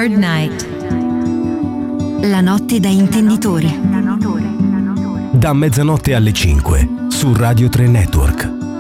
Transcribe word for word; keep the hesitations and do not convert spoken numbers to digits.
Third Night. La notte da intenditori. Da mezzanotte alle cinque su Radio tre Network.